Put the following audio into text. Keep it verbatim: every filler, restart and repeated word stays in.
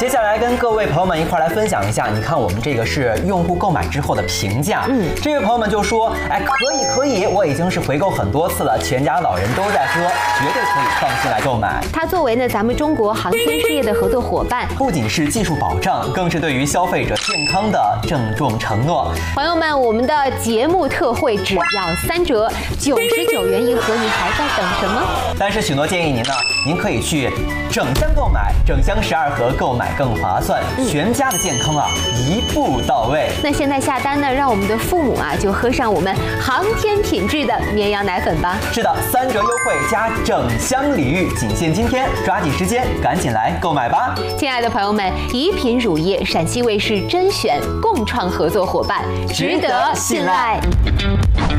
接下来跟各位朋友们一块来分享一下，你看我们这个是用户购买之后的评价。嗯，这位朋友们就说，哎，可以可以，我已经是回购很多次了，全家老人都在喝，绝对可以放心来购买。 他作为呢咱们中国航天事业的合作伙伴， 不仅是技术保障，更是对于消费者健康的郑重承诺。 朋友们，我们的节目特惠只要三折，九十九元一盒，你还在等什么？ 但是许诺建议您呢，您可以去整箱购买，整箱十二盒购买更划算，全家的健康啊一步到位。 那现在下单呢，让我们的父母啊就喝上我们航天品质的绵羊奶粉吧。 是的，三折优惠加整箱礼遇，仅限今天，抓紧时间，赶紧来购买吧。 亲爱的朋友们，宜品乳业陕西卫视甄选共创合作伙伴，值得信赖。